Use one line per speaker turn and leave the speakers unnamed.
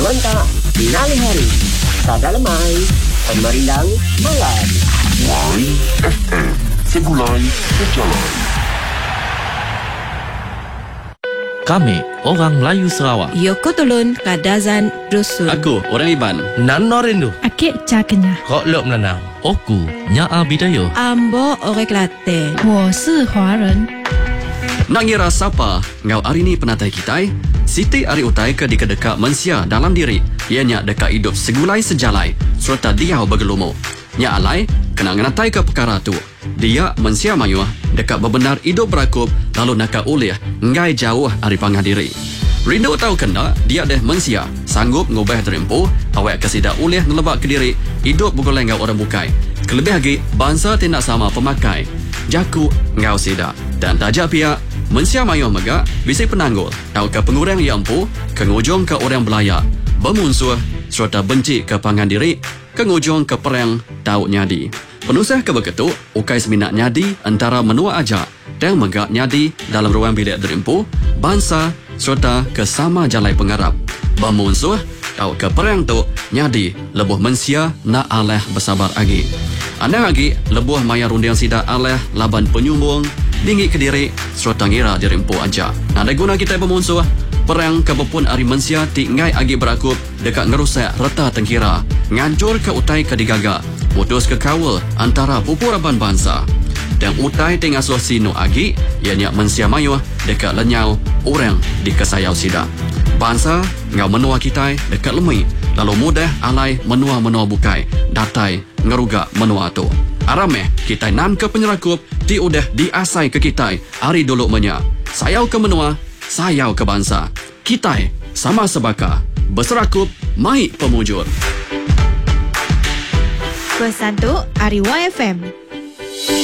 Serentak Finale Hari Sada Lemai Pemerindang Malam
My FM Segulai Sejalan.
Kami, orang Melayu Sarawak.
Yoko Tolon Kadazan Dusun.
Aku, orang Iban.
Nano Rindu.
Akik Cakenya.
Kok Lok Menanau. Oku, Nyaa Bidayo.
Ambo Orek Latte.
我是华人。
Nak ngira siapa ngau hari ni penatai kita? Siti ari utai ke di kedeka mensia dalam diri. Ianya dekat hidup segulai sejalai serta dia bergelumo. Nya alai kena nganatai ke perkara tu. Dia mensia mayuah dekat bebenar hidup berakup lalu nak ulih ngai jauh ari pangah diri. Rindu tahu kena dia deh mensia sanggup ngubah terempu awak kesida ulih ngelebak ke diri hidup bugolai ngau orang bukai. Kelebih lagi bangsa tidak sama pemakai. Jaku ngau sida dan tajak pihak mensia mayuh megak bisi penanggul tahu ke pengurang yang empu ke ngujung ke orang belayak bermusuh serta benci ke pangan diri ke ngujung ke perang tahu nyadi. Penusah ke begitu ukai seminat nyadi antara menua aja dan megak nyadi dalam ruang bilik derimpu bangsa serta ke sama jalai pengarap bermusuh tahu ke perang tu nyadi lebuh mensia nak aleh bersabar lagi. Anda lagi lebuh maya rundiang sida aleh laban penyumbung dinggi ke diri serta ngira dirimpu aja. Ada guna kita bermusuh perang kebepun ari mensia tingai agi berakup dekat ngerusak reta tengkira ngancur ke utai ke digaga putus ke kawal antara pupuraban bangsa dan utai tengah suah sino agi ianya mensia mayuh dekat lenyau orang di kesayau sida bangsa ngau menua kita dekat lemai lalu mudah alai menua-menua bukai datai ngeruga menua tu arameh kita nan ke penyerakup di udah diasai ke kita hari dulu menya sayau ke menua sayau ke bangsa kita sama sebaka berserakup mai pemujur
Pesan tu Ari YFM.